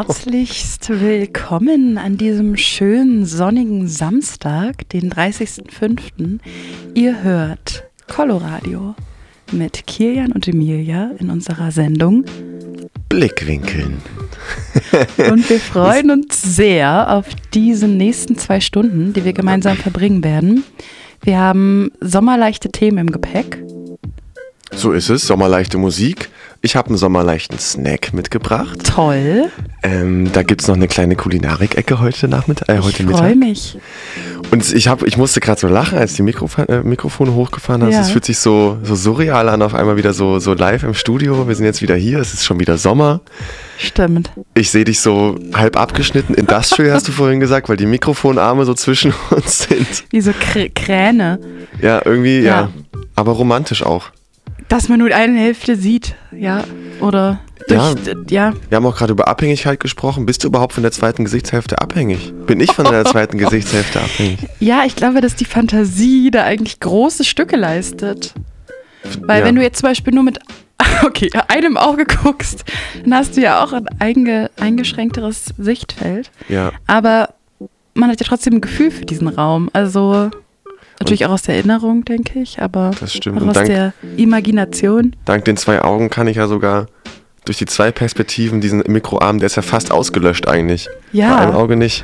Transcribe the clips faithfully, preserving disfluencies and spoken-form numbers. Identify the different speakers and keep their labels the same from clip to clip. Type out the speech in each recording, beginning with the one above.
Speaker 1: Herzlichst willkommen an diesem schönen sonnigen Samstag, den dreißigsten fünften Ihr hört Coloradio mit Kilian und Emilia in unserer Sendung
Speaker 2: Blickwinkeln.
Speaker 1: Und wir freuen uns sehr auf diese nächsten zwei Stunden, die wir gemeinsam verbringen werden. Wir haben sommerleichte Themen im Gepäck.
Speaker 2: So ist es, sommerleichte Musik. Ich habe einen sommerleichten Snack mitgebracht.
Speaker 1: Toll.
Speaker 2: Ähm, da gibt es noch eine kleine Kulinarik-Ecke heute Nachmittag, äh, heute
Speaker 1: ich
Speaker 2: Mittag.
Speaker 1: Ich freue mich.
Speaker 2: Und ich, hab, ich musste gerade so lachen, als die Mikrofon, äh, Mikrofone hochgefahren hast. Es
Speaker 1: Ja.
Speaker 2: fühlt sich so, so surreal an, auf einmal wieder so, so live im Studio. Wir sind jetzt wieder hier, es ist schon wieder Sommer.
Speaker 1: Stimmt.
Speaker 2: Ich sehe dich so halb abgeschnitten, industrial hast du vorhin gesagt, weil die Mikrofonarme so zwischen uns sind.
Speaker 1: Wie so Kr- Kräne.
Speaker 2: Ja, irgendwie, ja.
Speaker 1: Ja.
Speaker 2: Aber romantisch auch.
Speaker 1: Dass man nur eine Hälfte sieht, ja, oder durch,
Speaker 2: Ja.
Speaker 1: ja.
Speaker 2: Wir haben auch gerade über Abhängigkeit gesprochen. Bist du überhaupt von der zweiten Gesichtshälfte abhängig? Bin ich von der zweiten Gesichtshälfte abhängig?
Speaker 1: Ja, ich glaube, dass die Fantasie da eigentlich große Stücke leistet. Weil
Speaker 2: Ja.
Speaker 1: wenn du jetzt zum Beispiel nur mit okay, einem Auge guckst, dann hast du ja auch ein einge, eingeschränkteres Sichtfeld.
Speaker 2: Ja.
Speaker 1: Aber man hat ja trotzdem ein Gefühl für diesen Raum. Also natürlich auch aus der Erinnerung, denke ich, aber
Speaker 2: Das stimmt.
Speaker 1: auch
Speaker 2: Und
Speaker 1: aus
Speaker 2: dank,
Speaker 1: der Imagination.
Speaker 2: dank den zwei Augen kann ich ja sogar durch die zwei Perspektiven diesen Mikroarm, der ist ja fast ausgelöscht eigentlich.
Speaker 1: Ja.
Speaker 2: Bei einem Auge nicht.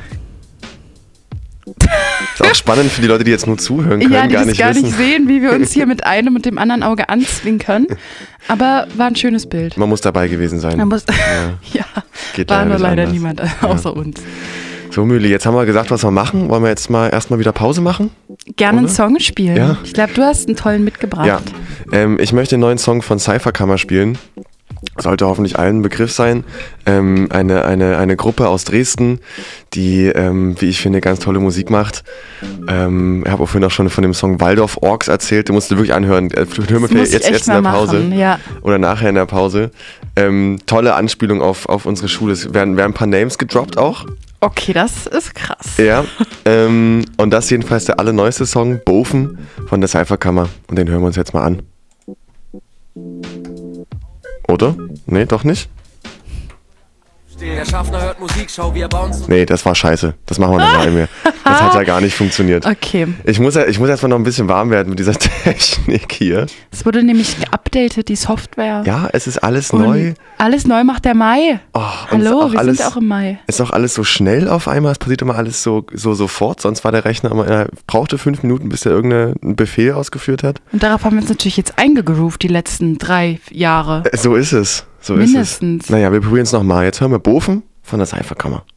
Speaker 2: Ist auch spannend für die Leute, die jetzt nur zuhören können,
Speaker 1: Ja, die
Speaker 2: gar
Speaker 1: das
Speaker 2: nicht
Speaker 1: gar
Speaker 2: wissen.
Speaker 1: nicht sehen, wie wir uns hier mit einem und dem anderen Auge anzwinkern. Aber war ein schönes Bild.
Speaker 2: Man muss dabei gewesen sein.
Speaker 1: Man muss,
Speaker 2: Ja.
Speaker 1: ja,
Speaker 2: Geht
Speaker 1: war
Speaker 2: leider
Speaker 1: nur
Speaker 2: nicht
Speaker 1: leider
Speaker 2: anders.
Speaker 1: niemand außer uns.
Speaker 2: So, Mühle, jetzt haben wir gesagt, was wir machen. Wollen wir jetzt mal erstmal wieder Pause machen?
Speaker 1: Gerne einen
Speaker 2: Oder?
Speaker 1: Song spielen.
Speaker 2: Ja.
Speaker 1: Ich glaube, du hast einen tollen mitgebracht.
Speaker 2: Ja. Ähm, ich möchte einen neuen Song von Cypherkammer spielen. Sollte hoffentlich allen ein Begriff sein. Ähm, eine, eine, eine Gruppe aus Dresden, die, ähm, wie ich finde, ganz tolle Musik macht. Ähm, ich habe auch vorhin auch schon von dem Song Waldorf Orks erzählt. Du musst dir wirklich anhören. Äh, Hör mir
Speaker 1: Das muss
Speaker 2: vielleicht jetzt,
Speaker 1: ich echt
Speaker 2: jetzt in der
Speaker 1: mal
Speaker 2: Pause.
Speaker 1: machen, ja.
Speaker 2: Oder nachher in der Pause. Ähm, tolle Anspielung auf, auf unsere Schule. Es werden, werden ein paar Names gedroppt auch.
Speaker 1: Okay, das ist krass.
Speaker 2: Ja. ähm, und das ist jedenfalls der allerneueste Song, Bofen, von der Cypherkammer. Und den hören wir uns jetzt mal an. Oder? Nee, doch nicht?
Speaker 3: Der Schaffner hört Musik, schau wie er bounced.
Speaker 2: Nee, das war scheiße. Das machen wir nochmal mehr. Das hat ja gar nicht funktioniert.
Speaker 1: Okay.
Speaker 2: Ich muss, ja, ich muss erstmal noch ein bisschen warm werden mit dieser Technik hier.
Speaker 1: Es wurde nämlich geupdatet, die Software.
Speaker 2: Ja, es ist alles
Speaker 1: Und
Speaker 2: neu.
Speaker 1: alles neu macht der Mai.
Speaker 2: Oh, und es ist
Speaker 1: Hallo,
Speaker 2: auch
Speaker 1: wir
Speaker 2: alles,
Speaker 1: sind auch im Mai.
Speaker 2: Es ist auch alles so schnell auf einmal. Es passiert immer alles so, so sofort. Sonst war der Rechner immer, er brauchte fünf Minuten, bis er irgendeinen Befehl ausgeführt hat.
Speaker 1: Und darauf haben wir uns natürlich jetzt eingegroovt, die letzten drei Jahre.
Speaker 2: Äh, So ist es. So
Speaker 1: Mindestens.
Speaker 2: ist es. Naja, wir probieren es nochmal. Jetzt hören wir Bofen von der Cypherkammer.